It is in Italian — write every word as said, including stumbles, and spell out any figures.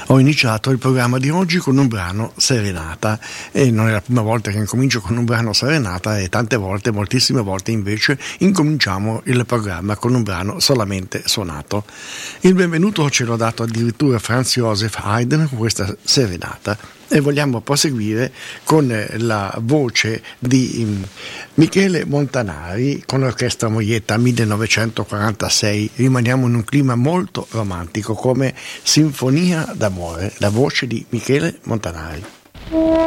Ho iniziato il programma di oggi con un brano Serenata e non è la prima volta che incomincio con un brano Serenata e tante volte, moltissime volte invece incominciamo il programma con un brano solamente suonato. Il benvenuto ce l'ha dato addirittura Franz Joseph Haydn con questa Serenata e vogliamo proseguire con la voce di Michele Montanari con l'Orchestra Moietta millenovecentoquarantasei. Rimaniamo in un clima molto romantico come Sinfonia d'amore, la voce di Michele Montanari.